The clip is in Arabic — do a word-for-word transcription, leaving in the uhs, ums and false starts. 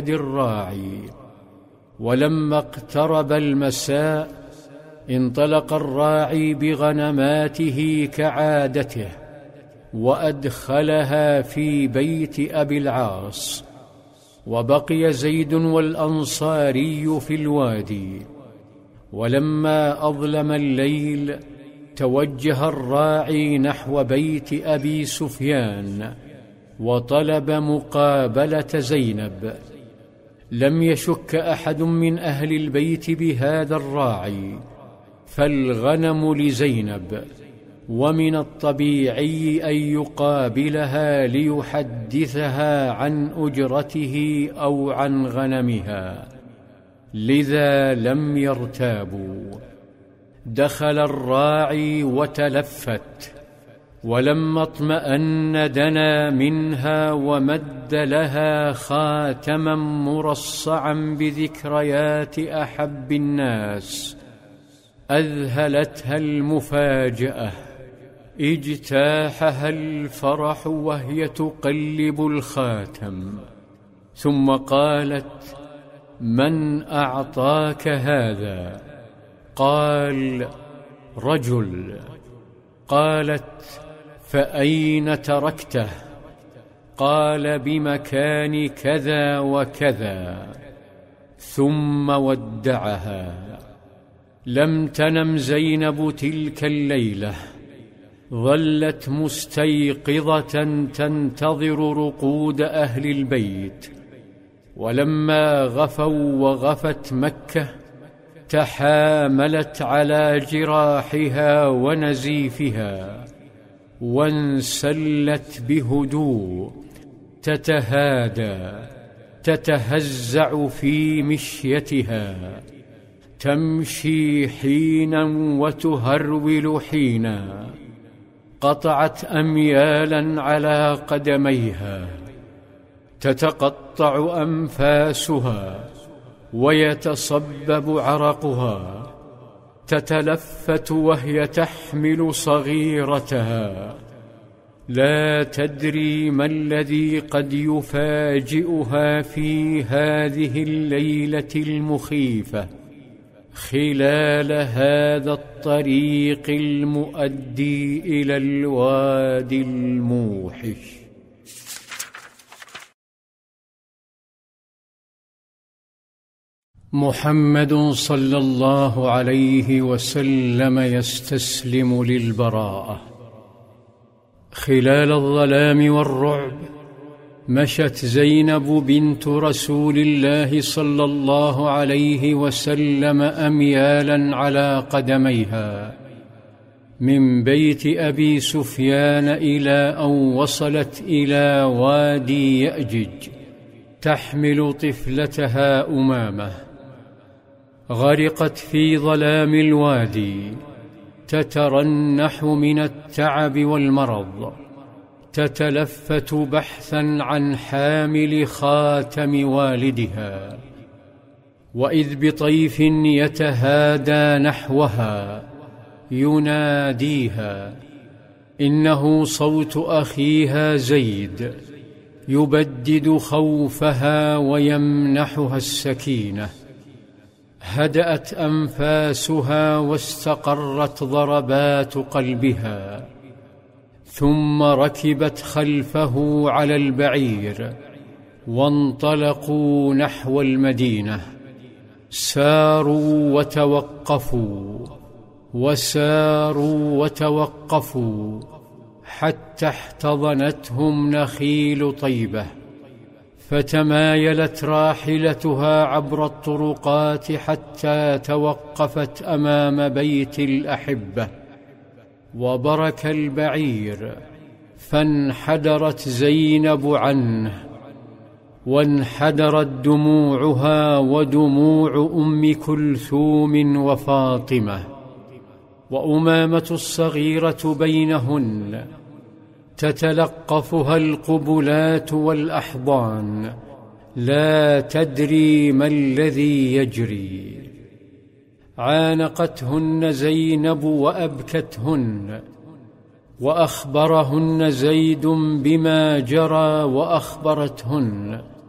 الراعي. ولما اقترب المساء انطلق الراعي بغنماته كعادته، وأدخلها في بيت أبي العاص، وبقي زيد والأنصاري في الوادي. ولما أظلم الليل توجه الراعي نحو بيت أبي سفيان وطلب مقابلة زينب. لم يشك أحد من أهل البيت بهذا الراعي، فالغنم لزينب، ومن الطبيعي أن يقابلها ليحدثها عن أجرته أو عن غنمها، لذا لم يرتابوا. دخل الراعي وتلفت، ولما اطمأن دنا منها ومد لها خاتما مرصعا بذكريات أحب الناس. أذهلتها المفاجأة، اجتاحها الفرح وهي تقلب الخاتم، ثم قالت: من أعطاك هذا؟ قال: رجل. قالت: فأين تركته؟ قال: بمكان كذا وكذا. ثم ودعها. لم تنم زينب تلك الليلة، ظلت مستيقظة تنتظر رقود أهل البيت. ولما غفوا وغفت مكة تحاملت على جراحها ونزيفها، وانسلت بهدوء تتهادى تتهزع في مشيتها، تمشي حينا وتهرول حينا. قطعت أميالا على قدميها، تتقطع أنفاسها ويتصبب عرقها، تتلفت وهي تحمل صغيرتها، لا تدري ما الذي قد يفاجئها في هذه الليلة المخيفة خلال هذا الطريق المؤدي إلى الوادي الموحش. محمد صلى الله عليه وسلم يستسلم للبراءة. خلال الظلام والرعب مشت زينب بنت رسول الله صلى الله عليه وسلم أميالا على قدميها من بيت أبي سفيان إلى أن وصلت إلى وادي يأجج تحمل طفلتها أمامة. غرقت في ظلام الوادي تترنح من التعب والمرض، تتلفت بحثا عن حامل خاتم والدها، وإذ بطيف يتهادى نحوها يناديها. إنه صوت أخيها زيد يبدد خوفها ويمنحها السكينة. هدأت أنفاسها واستقرت ضربات قلبها، ثم ركبت خلفه على البعير وانطلقوا نحو المدينة. ساروا وتوقفوا وساروا وتوقفوا حتى احتضنتهم نخيل طيبة، فتمايلت راحلتها عبر الطرقات حتى توقفت أمام بيت الأحبة، وبرك البعير، فانحدرت زينب عنه، وانحدرت دموعها ودموع أم كلثوم وفاطمة، وأمامة الصغيرة بينهن تتلقفها القبلات والأحضان، لا تدري ما الذي يجري. عانقتهن زينب وأبكتهن، وأخبرهن زيد بما جرى وأخبرتهن.